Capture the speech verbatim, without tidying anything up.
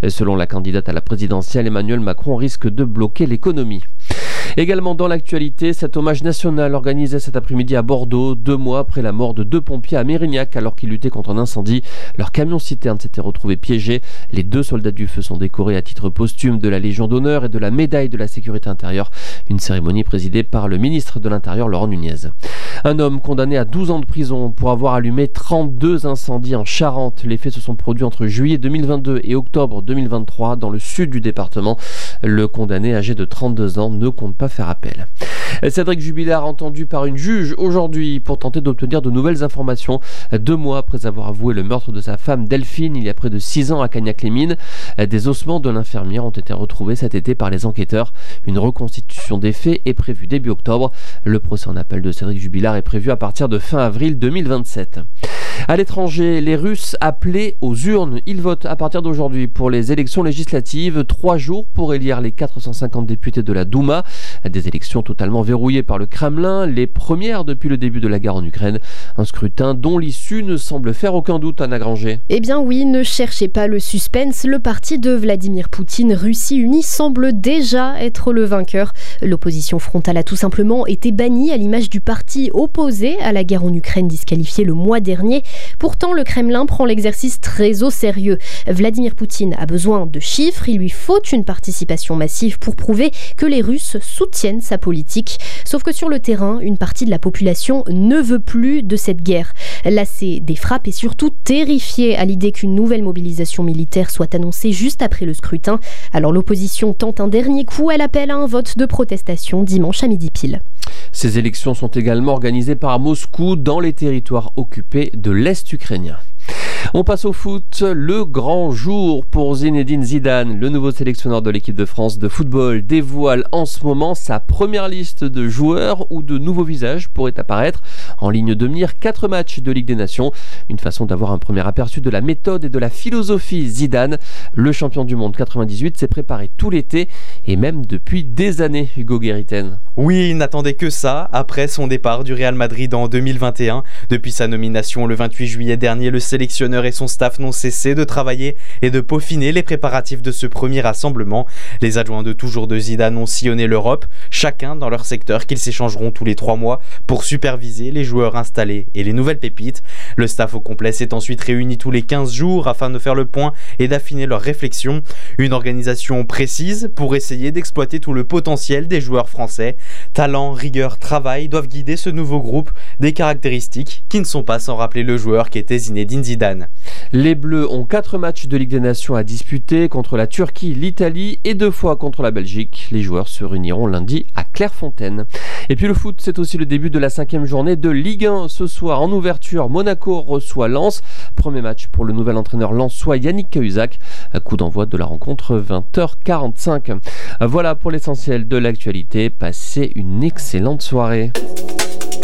Selon la candidate à la présidentielle, Emmanuel Macron risque de bloquer l'économie. Également dans l'actualité, cet hommage national organisé cet après-midi à Bordeaux, deux mois après la mort de deux pompiers à Mérignac alors qu'ils luttaient contre un incendie. Leur camion-citerne s'était retrouvé piégé. Les deux soldats du feu sont décorés à titre posthume de la Légion d'honneur et de la médaille de la sécurité intérieure. Une cérémonie présidée par le ministre de l'Intérieur, Laurent Nunez. Un homme condamné à douze ans de prison pour avoir allumé trente-deux incendies en Charente. Les faits se sont produits entre juillet deux mille vingt-deux et octobre deux mille vingt-trois dans le sud du département. Le condamné, âgé de trente-deux ans, ne compte pas faire appel. Cédric Jubilard, entendu par une juge aujourd'hui pour tenter d'obtenir de nouvelles informations. Deux mois après avoir avoué le meurtre de sa femme Delphine il y a près de six ans à Cagnac-les-Mines, des ossements de l'infirmière ont été retrouvés cet été par les enquêteurs. Une reconstitution des faits est prévue début octobre. Le procès en appel de Cédric Jubilard est prévu à partir de fin avril deux mille vingt-sept. À l'étranger, les Russes appelés aux urnes. Ils votent à partir d'aujourd'hui pour les élections législatives. Trois jours pour élire les quatre cent cinquante députés de la Douma. Des élections totalement verrouillées par le Kremlin, les premières depuis le début de la guerre en Ukraine. Un scrutin dont l'issue ne semble faire aucun doute, Anna Granger. Eh bien oui, ne cherchez pas le suspense. Le parti de Vladimir Poutine, Russie Unie, semble déjà être le vainqueur. L'opposition frontale a tout simplement été bannie à l'image du parti opposé à la guerre en Ukraine, disqualifié le mois dernier. Pourtant, le Kremlin prend l'exercice très au sérieux. Vladimir Poutine a besoin de chiffres. Il lui faut une participation massive pour prouver que les Russes soutiennent sa politique. Sauf que sur le terrain, une partie de la population ne veut plus de cette guerre. Lassée des frappes et surtout terrifiée à l'idée qu'une nouvelle mobilisation militaire soit annoncée juste après le scrutin. Alors l'opposition tente un dernier coup. Elle appelle à un vote de protestation dimanche à midi pile. Ces élections sont également organisées par Moscou dans les territoires occupés de l'Est ukrainien. On passe au foot, le grand jour pour Zinedine Zidane. Le nouveau sélectionneur de l'équipe de France de football dévoile en ce moment sa première liste de joueurs où de nouveaux visages pourraient apparaître. En ligne de mire, quatre matchs de Ligue des Nations. Une façon d'avoir un premier aperçu de la méthode et de la philosophie Zidane. Le champion du monde quatre-vingt-dix-huit s'est préparé tout l'été et même depuis des années, Hugo Guerriten. Oui, il n'attendait que ça après son départ du Real Madrid en deux mille vingt et un. Depuis sa nomination le vingt-huit juillet dernier, le sélectionneur et son staff n'ont cessé de travailler et de peaufiner les préparatifs de ce premier rassemblement. Les adjoints de toujours de Zidane ont sillonné l'Europe, chacun dans leur secteur, qu'ils s'échangeront tous les trois mois pour superviser les joueurs installés et les nouvelles pépites. Le staff au complet s'est ensuite réuni tous les quinze jours afin de faire le point et d'affiner leurs réflexions. Une organisation précise pour essayer d'exploiter tout le potentiel des joueurs français. Talent, rigueur, travail doivent guider ce nouveau groupe, des caractéristiques qui ne sont pas sans rappeler le joueur qu'était Zinedine Zidane. Les Bleus ont quatre matchs de Ligue des Nations à disputer contre la Turquie, l'Italie et deux fois contre la Belgique. Les joueurs se réuniront lundi à Clairefontaine. Et puis le foot, c'est aussi le début de la cinquième journée de Ligue un. Ce soir, en ouverture, Monaco reçoit Lens. Premier match pour le nouvel entraîneur lensois Yannick Cahuzac. Coup d'envoi de la rencontre vingt heures quarante-cinq. Voilà pour l'essentiel de l'actualité. Passez une excellente soirée.